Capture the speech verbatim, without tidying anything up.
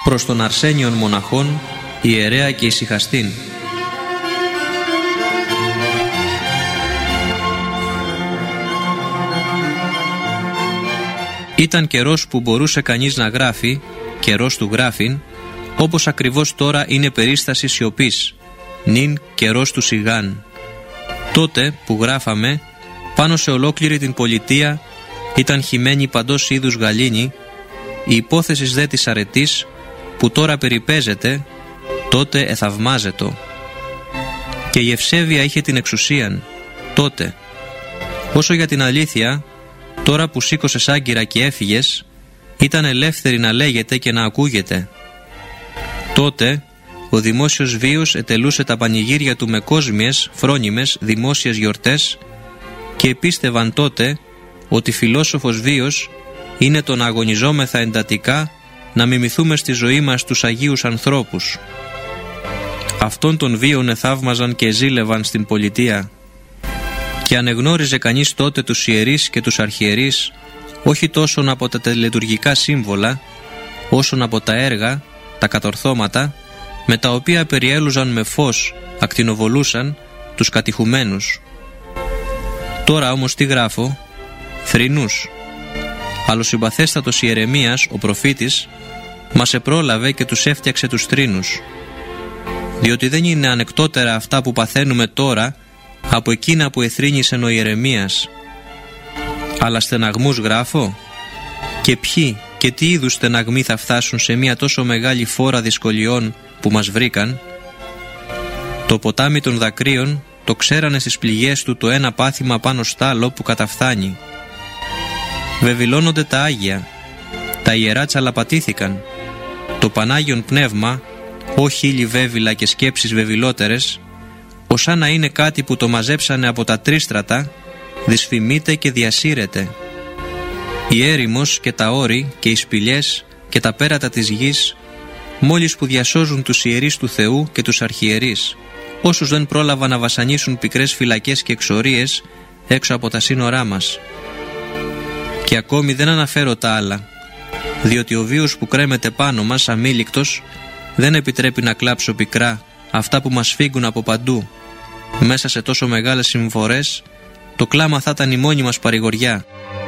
προς τον Αρσένιον μοναχών, ιερέα και ησυχαστήν. Ήταν καιρός που μπορούσε κανείς να γράφει, καιρός του γράφειν, όπως ακριβώς τώρα είναι περίσταση σιωπής, νυν καιρός του σιγάν. Τότε που γράφαμε, πάνω σε ολόκληρη την πολιτεία ήταν χυμένη παντός είδους γαλήνη, η υπόθεση δε της αρετής που τώρα περιπέζεται, τότε εθαυμάζετο. Και η ευσέβεια είχε την εξουσίαν, τότε. Όσο για την αλήθεια, τώρα που σήκωσες άγκυρα και έφυγες, ήταν ελεύθερη να λέγεται και να ακούγεται. Τότε ο δημόσιος βίος ετελούσε τα πανηγύρια του με κόσμιες, φρόνιμες, δημόσιες γιορτές και επίστευαν τότε ότι φιλόσοφος βίος είναι το να αγωνιζόμεθα εντατικά να μιμηθούμε στη ζωή μας τους Αγίους ανθρώπους. Αυτόν τον βίον εθαύμαζαν και ζήλευαν στην πολιτεία. Και ανεγνώριζε κανείς τότε τους ιερείς και τους αρχιερείς όχι τόσον από τα τελετουργικά σύμβολα, όσον από τα έργα, τα κατορθώματα, με τα οποία περιέλουζαν με φως, ακτινοβολούσαν τους κατηχουμένους. Τώρα όμως τι γράφω? Θρηνούς. Αλλοσυμπαθέστατος Ιερεμίας, ο προφήτης, μας επρόλαβε και τους έφτιαξε τους θρήνους. Διότι δεν είναι ανεκτότερα αυτά που παθαίνουμε τώρα από εκείνα που εθρήνησε ο Ιερεμίας. Αλλά στεναγμούς γράφω? Και ποιοι και τι είδους στεναγμοί θα φτάσουν σε μια τόσο μεγάλη φόρα δυσκολιών που μας βρήκαν? Το ποτάμι των δακρύων το ξέρανε στις πληγές του το ένα πάθημα πάνω στ' άλλο που καταφθάνει. Βεβηλώνονται τα Άγια, τα Ιερά τσαλαπατήθηκαν. Το Πανάγιον Πνεύμα, όχι ύλη βέβηλα και σκέψεις βεβηλότερες, ως να είναι κάτι που το μαζέψανε από τα τρίστρατα, δυσφημείται και διασύρεται. Η έρημος και τα όρη και οι σπηλιές και τα πέρατα της γης, μόλις που διασώζουν τους ιερείς του Θεού και τους αρχιερείς, όσους δεν πρόλαβαν να βασανίσουν πικρές φυλακές και εξορίες έξω από τα σύνορά μας. Και ακόμη δεν αναφέρω τα άλλα, διότι ο βίος που κρέμεται πάνω μας αμήλικτος δεν επιτρέπει να κλάψω πικρά αυτά που μας φύγουν από παντού. Μέσα σε τόσο μεγάλες συμφορές, το κλάμα θα ήταν η μόνη μας παρηγοριά.